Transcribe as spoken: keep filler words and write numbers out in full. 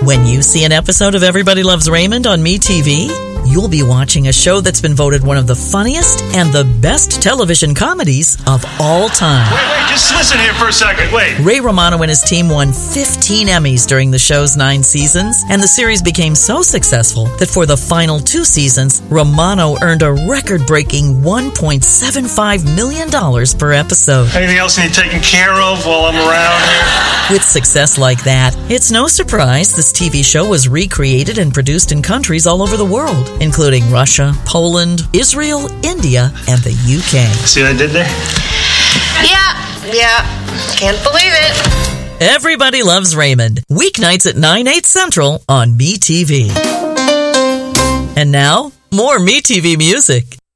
When you see an episode of Everybody Loves Raymond on MeTV, you'll be watching a show that's been voted one of the funniest and the best television comedies of all time. Wait, wait, just listen here for a second. Wait. Ray Romano and his team won fifteen Emmys during the show's nine seasons, and the series became so successful that for the final two seasons, Romano earned a record-breaking one point seven five million dollars per episode. Anything else you need taken care of while I'm around here? With success like that, it's no surprise this T V show was recreated and produced in countries all over the world, including Russia, Poland, Israel, India, and the U K. See what I did there? Yeah, yeah. Can't believe it. Everybody Loves Raymond. Weeknights at nine, eight Central on MeTV. And now, more MeTV music.